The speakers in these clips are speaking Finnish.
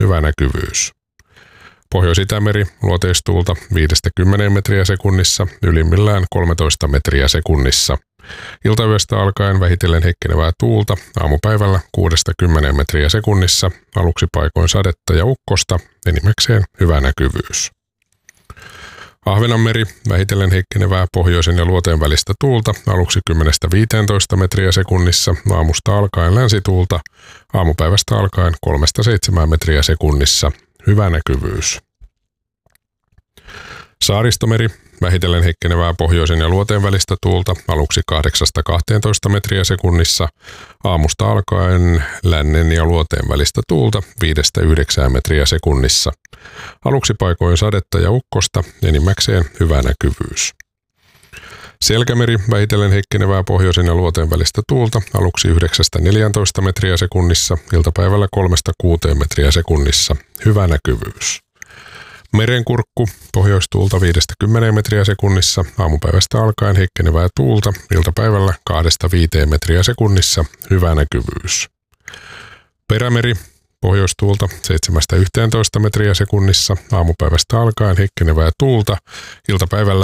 hyvä näkyvyys. Pohjois-Itämeri luoteistuulta 5–10 metriä sekunnissa, ylimmillään 13 metriä sekunnissa. Iltayöstä alkaen vähitellen heikkenevää tuulta, aamupäivällä 6–10 metriä sekunnissa, aluksi paikoin sadetta ja ukkosta, enimmäkseen hyvä näkyvyys. Ahvenanmeri vähitellen heikkenevää pohjoisen ja luoteen välistä tuulta, aluksi 10–15 metriä sekunnissa, aamusta alkaen länsituulta, aamupäivästä alkaen 3–7 metriä sekunnissa, hyvä näkyvyys. Saaristomeri vähitellen heikkenevää pohjoisen ja luoteen välistä tuulta, aluksi 8–12 metriä sekunnissa, aamusta alkaen lännen ja luoteen välistä tuulta 5–9 metriä sekunnissa. Aluksi paikoin sadetta ja ukkosta, enimmäkseen hyvä näkyvyys. Selkämeri vähitellen heikkenevää pohjoisen ja luoteen välistä tuulta, aluksi 9–14 metriä sekunnissa, iltapäivällä 3–6 metriä sekunnissa, hyvä näkyvyys. Merenkurkku pohjoistuulta 5–10 metriä sekunnissa, aamupäivästä alkaen heikkenevää tuulta, iltapäivällä 2–5 metriä sekunnissa, hyvä näkyvyys. Perämeri pohjoistuulta 7–11 metriä sekunnissa, aamupäivästä alkaen heikkenevää tuulta, iltapäivällä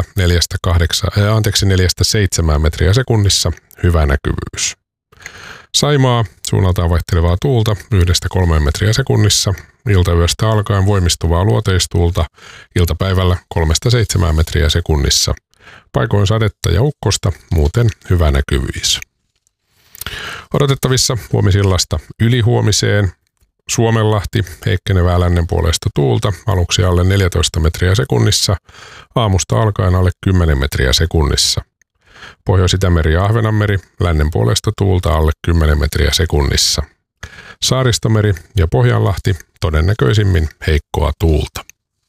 4–7 metriä sekunnissa, hyvä näkyvyys. Saimaa suunnaltaan vaihtelevaa tuulta 1–3 metriä sekunnissa, iltayöstä alkaen voimistuvaa luoteistuulta, iltapäivällä 3–7 metriä sekunnissa. Paikoin sadetta ja ukkosta, muuten hyvä näkyvyys. Odotettavissa huomisillasta ylihuomiseen Suomenlahti heikkenevää lännenpuoleista tuulta, aluksi alle 14 metriä sekunnissa, aamusta alkaen alle 10 metriä sekunnissa. Pohjois-Itämeri ja Ahvenanmeri lännenpuoleista tuulta alle 10 metriä sekunnissa. Saaristomeri ja Pohjanlahti todennäköisimmin heikkoa tuulta.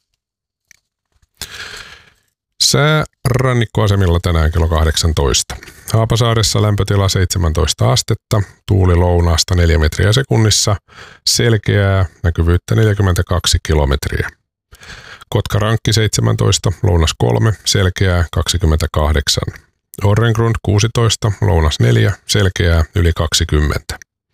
Sää rannikkoasemilla tänään kello 18. Haapasaaressa lämpötila 17 astetta, tuuli lounaasta 4 metriä sekunnissa, selkeää, näkyvyyttä 42 kilometriä. Kotkarankki 17, lounas 3, selkeää 28. Orrengrund 16, lounas 4, selkeää yli 20.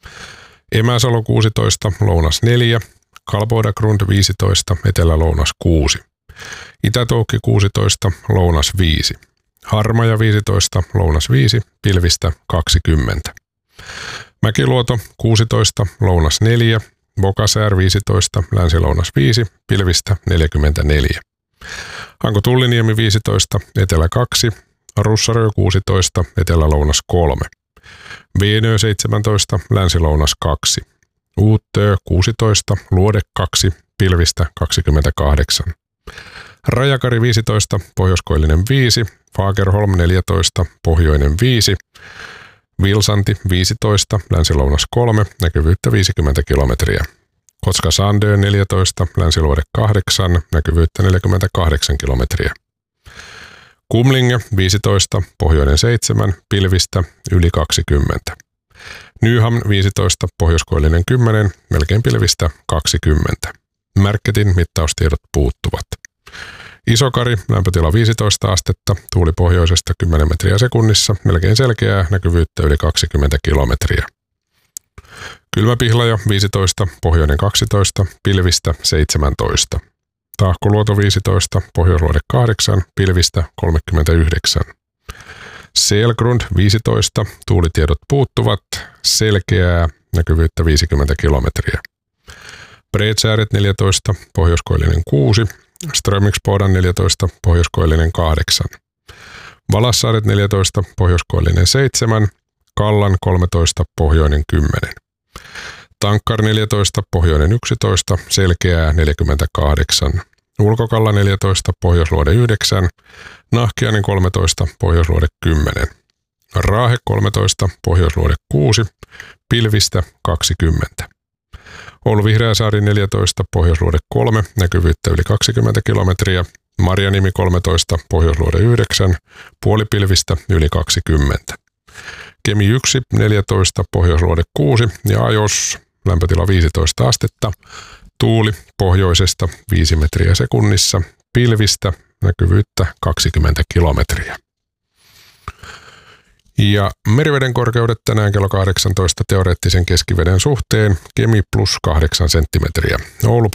Emäsalo 16, lounas 4, Kalbodagrund 15, etelä-lounas 6. Itätoukki 16, lounas 5. Harmaja 15, lounas 5, pilvistä 20. Mäkiluoto 16, lounas 4, Bokasäär 15, länsi-lounas 5, pilvistä 44. Hanko-Tulliniemi 15, etelä 2, Russarö 16, etelä-lounas 3. Veenö 17, länsi-lounas 2. Uuttöö 16, luode 2, pilvistä 28. Rajakari 15, pohjoiskoillinen 5, Fagerholm 14, pohjoinen 5, Vilsanti 15, länsi-lounas 3, näkyvyyttä 50 kilometriä. Kotka-Sandö 14, länsiluode 8, näkyvyyttä 48 kilometriä. Kumlinge 15, pohjoinen 7, pilvistä yli 20. Nyham 15, pohjoiskoillinen 10, melkein pilvistä 20. Märketin mittaustiedot puuttuvat. Isokari, lämpötila 15 astetta, tuuli pohjoisesta 10 metriä sekunnissa, melkein selkeää, näkyvyyttä yli 20 kilometriä. Kylmäpihlaja 15, pohjoinen 12, pilvistä 17. Tahkoluoto 15, pohjoisluode 8, pilvistä 39. Selgrund 15, tuulitiedot puuttuvat, selkeää, näkyvyyttä 50 kilometriä. Bredsääret 14, pohjoiskoillinen 6, Strömingsbodan 14, pohjoiskoillinen 8. Valassaaret 14, pohjoiskoillinen 7, Kallan 13, pohjoinen 10. Tankkar 14, pohjoinen 11, selkeää 48. Ulkokalla 14, pohjoisluode 9, Nahkiainen 13, pohjoisluode 10. Raahe 13, pohjoisluode 6, pilvistä 20. Oulu Vihreäsaari 14, pohjoisluode 3, näkyvyyttä yli 20 kilometriä. Marjanimi 13, pohjoisluode 9, puolipilvistä yli 20. Kemi 1, 14, pohjoisluode 6 ja Ajos, lämpötila 15 astetta. Tuuli pohjoisesta 5 metriä sekunnissa, pilvistä näkyvyyttä 20 kilometriä. Ja meriveden korkeudet tänään kello 18 teoreettisen keskiveden suhteen. Kemi +8 senttimetriä. Oulu